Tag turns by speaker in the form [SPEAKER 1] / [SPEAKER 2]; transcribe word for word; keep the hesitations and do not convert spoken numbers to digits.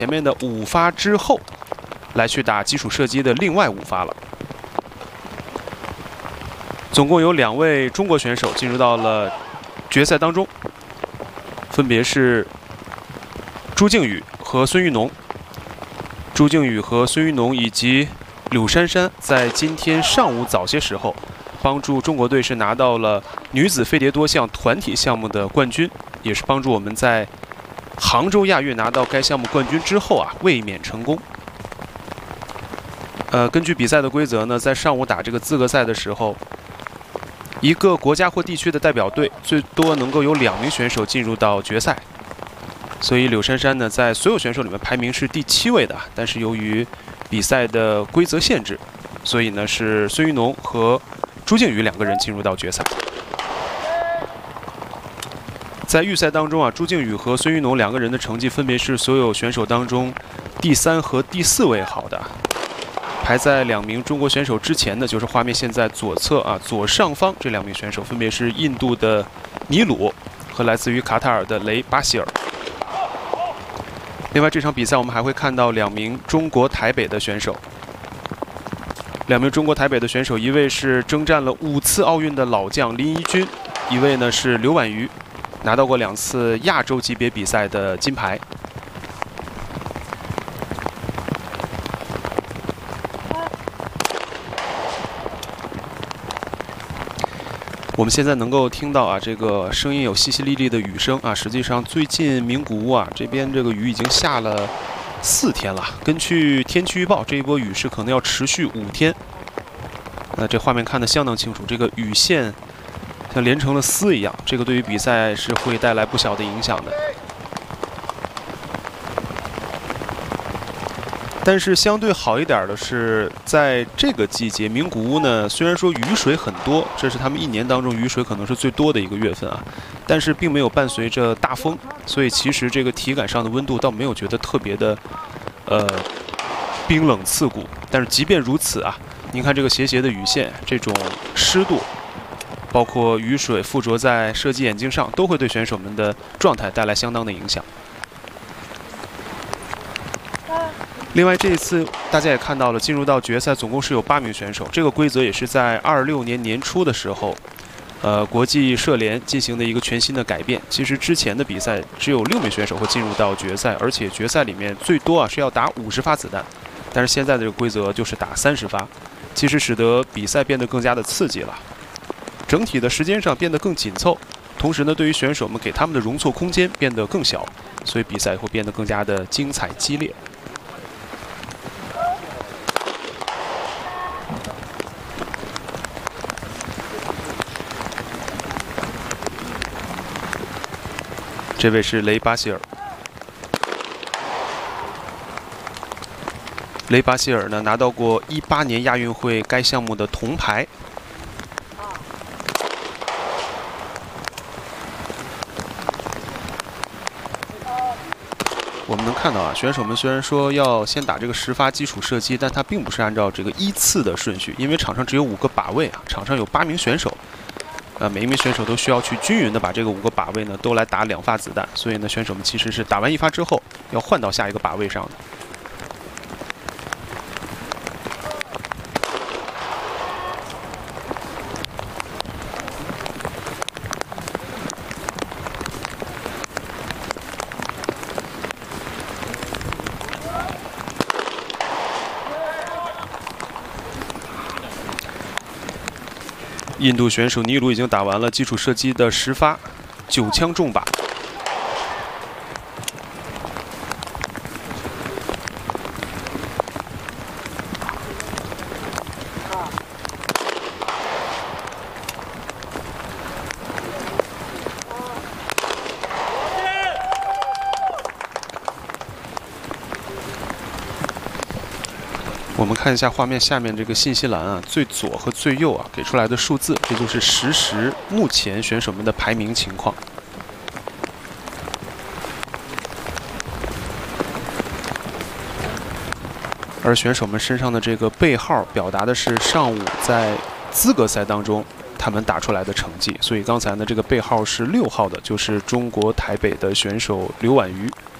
[SPEAKER 1] 前面的五发之后，来去打基础射击的另外五发了。总共有两位中国选手进入到了决赛当中，分别是朱靖宇和孙玉农。朱靖宇和孙玉农以及柳珊珊在今天上午早些时候，帮助中国队是拿到了女子飞碟多项团体项目的冠军，也是帮助我们在杭州亚运拿到该项目冠军之后啊，卫冕成功。呃，根据比赛的规则呢，在上午打这个资格赛的时候，一个国家或地区的代表队最多能够有两名选手进入到决赛。所以柳珊珊呢，在所有选手里面排名是第七位的，但是由于比赛的规则限制，所以呢是孙玉农和朱靖宇两个人进入到决赛。在预赛当中啊，朱靖宇和孙玉农两个人的成绩分别是所有选手当中第三和第四位好的。排在两名中国选手之前的就是画面现在左侧啊左上方这两名选手，分别是印度的尼鲁和来自于卡塔尔的雷巴希尔。另外，这场比赛我们还会看到两名中国台北的选手。两名中国台北的选手，一位是征战了五次奥运的老将林怡君，一位呢是刘婉瑜，拿到过两次亚洲级别比赛的金牌。我们现在能够听到啊，这个声音有淅淅沥沥的雨声啊。实际上，最近名古屋啊这边这个雨已经下了四天了。根据天气预报，这一波雨是可能要持续五天。那这画面看得相当清楚，这个雨线像连成了丝一样，这个对于比赛是会带来不小的影响的。但是相对好一点的是，在这个季节，名古屋呢虽然说雨水很多，这是他们一年当中雨水可能是最多的一个月份啊，但是并没有伴随着大风，所以其实这个体感上的温度倒没有觉得特别的，呃，冰冷刺骨。但是即便如此啊，您看这个斜斜的雨线，这种湿度，包括雨水附着在射击眼镜上，都会对选手们的状态带来相当的影响。另外，这一次大家也看到了，进入到决赛总共是有八名选手。这个规则也是在二六年年初的时候，呃，国际射联进行的一个全新的改变。其实之前的比赛只有六名选手会进入到决赛，而且决赛里面最多啊是要打五十发子弹，但是现在的这个规则就是打三十发，其实使得比赛变得更加的刺激了，整体的时间上变得更紧凑，同时呢，对于选手们给他们的容错空间变得更小，所以比赛会变得更加的精彩激烈。这位是雷巴希尔。雷巴希尔呢，拿到过一八年亚运会该项目的铜牌。我们能看到啊，选手们虽然说要先打这个十发基础射击，但它并不是按照这个依次的顺序，因为场上只有五个靶位啊，场上有八名选手。呃，每一名选手都需要去均匀的把这个五个靶位呢都来打两发子弹，所以呢，选手们其实是打完一发之后要换到下一个靶位上的。印度选手尼鲁已经打完了基础射击的十发，九枪中靶。我们看一下画面下面这个信息栏啊，最左和最右啊给出来的数字，这就是实时目前选手们的排名情况。而选手们身上的这个背号表达的是上午在资格赛当中他们打出来的成绩，所以刚才呢这个背号是六号的，就是中国台北的选手刘婉瑜。